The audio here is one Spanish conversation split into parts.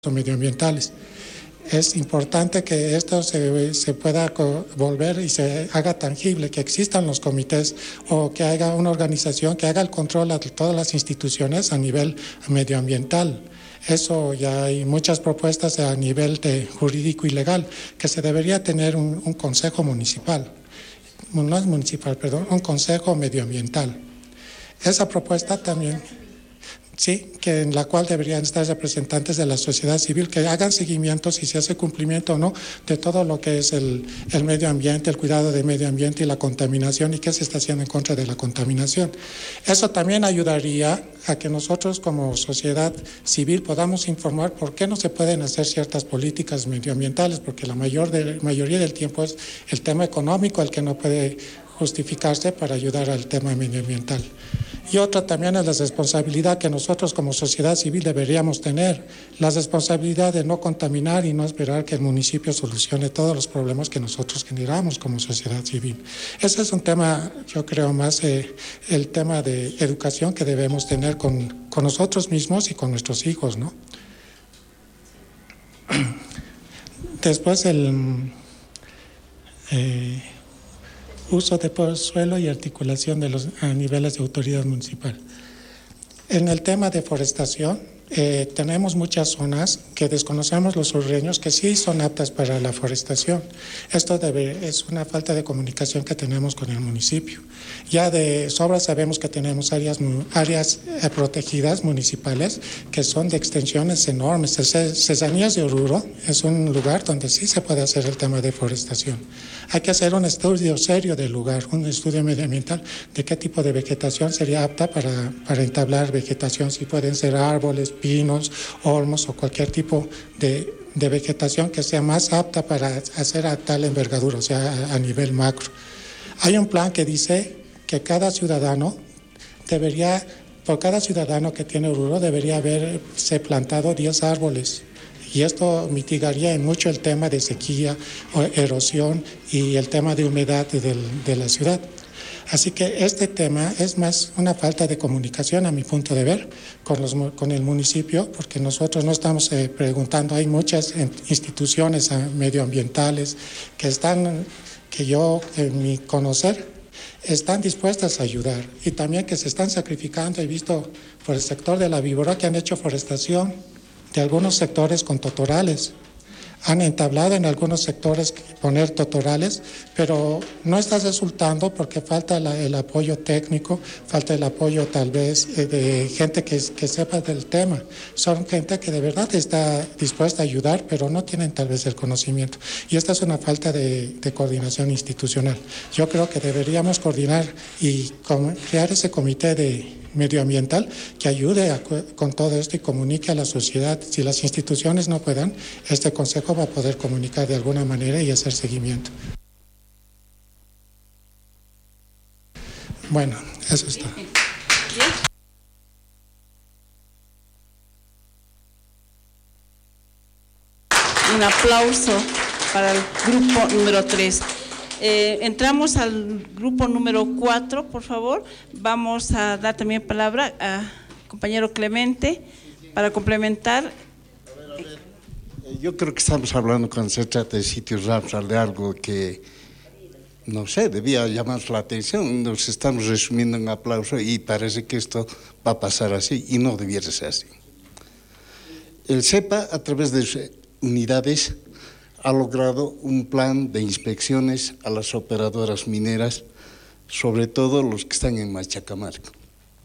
medioambientales. Es importante que esto se pueda volver y se haga tangible, que existan los comités o que haya una organización que haga el control de todas las instituciones a nivel medioambiental. Eso ya hay muchas propuestas a nivel jurídico y legal, que se debería tener un consejo municipal, no es municipal, perdón, un consejo medioambiental. Esa propuesta también... Sí, que en la cual deberían estar representantes de la sociedad civil que hagan seguimiento si se hace cumplimiento o no de todo lo que es el medio ambiente, el cuidado del medio ambiente y la contaminación y qué se está haciendo en contra de la contaminación. Eso también ayudaría a que nosotros como sociedad civil podamos informar por qué no se pueden hacer ciertas políticas medioambientales, porque la mayoría del tiempo es el tema económico el que no puede justificarse para ayudar al tema medioambiental. Y otra también es la responsabilidad que nosotros como sociedad civil deberíamos tener, la responsabilidad de no contaminar y no esperar que el municipio solucione todos los problemas que nosotros generamos como sociedad civil. Ese es un tema, yo creo, más el tema de educación que debemos tener con nosotros mismos y con nuestros hijos, ¿no? Después uso de suelo y articulación de los niveles de autoridad municipal. En el tema de forestación, tenemos muchas zonas que desconocemos los sureños que sí son aptas para la forestación. Esto es una falta de comunicación que tenemos con el municipio. Ya de sobra sabemos que tenemos áreas protegidas municipales que son de extensiones enormes. Cesanías de Oruro es un lugar donde sí se puede hacer el tema de forestación. Hay que hacer un estudio serio del lugar, un estudio medioambiental de qué tipo de vegetación sería apta para entablar vegetación, si pueden ser árboles, pinos, olmos o cualquier tipo de vegetación que sea más apta para hacer a tal envergadura, o sea, a nivel macro. Hay un plan que dice que cada ciudadano por cada ciudadano que tiene Oruro debería haberse plantado 10 árboles. Y esto mitigaría en mucho el tema de sequía, o erosión y el tema de humedad de la ciudad. Así que este tema es más una falta de comunicación, a mi punto de ver, con el municipio, porque nosotros no estamos preguntando. Hay muchas instituciones medioambientales que yo, en mi conocer, están dispuestas a ayudar y también que se están sacrificando. He visto por el sector de la víbora que han hecho forestación de algunos sectores con totorales. Han entablado en algunos sectores poner totorales, pero no está resultando porque falta el apoyo técnico, falta el apoyo tal vez de gente que sepa del tema. Son gente que de verdad está dispuesta a ayudar, pero no tienen tal vez el conocimiento. Y esta es una falta de coordinación institucional. Yo creo que deberíamos coordinar y crear ese comité medioambiental que ayude con todo esto y comunique a la sociedad. Si las instituciones no puedan, este consejo va a poder comunicar de alguna manera y hacer seguimiento. Bueno, eso está. Un aplauso para el grupo número 3. Entramos al grupo número 4, por favor. Vamos a dar también palabra a compañero Clemente para complementar. Yo creo que estamos hablando cuando se trata de sitios Ramsar de algo que, no sé, debía llamar la atención. Nos estamos resumiendo en aplauso y parece que esto va a pasar así y no debiera ser así. El SEPA, a través de sus unidades, ha logrado un plan de inspecciones a las operadoras mineras, sobre todo los que están en Machacamarca.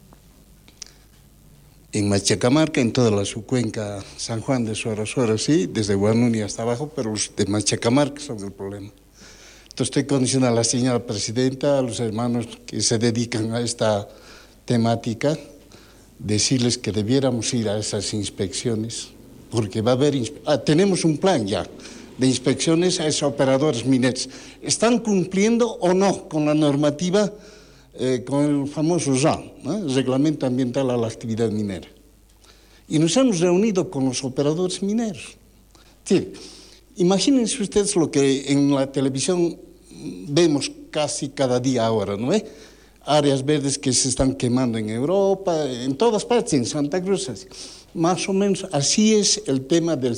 En Machacamarca, en toda la subcuenca San Juan de Suarasora, sí, desde Guanuni hasta abajo, pero los de Machacamarca son el problema. Entonces estoy conociendo a la señora presidenta, a los hermanos que se dedican a esta temática, decirles que debiéramos ir a esas inspecciones, porque va a haber, tenemos un plan ya, de inspecciones a esos operadores mineros. ¿Están cumpliendo o no con la normativa, con el famoso RAM, ¿no? El Reglamento Ambiental a la Actividad Minera? Y nos hemos reunido con los operadores mineros. Sí, imagínense ustedes lo que en la televisión vemos casi cada día ahora, ¿no es? áreas verdes que se están quemando en Europa, en todas partes, en Santa Cruz. Más o menos así es el tema del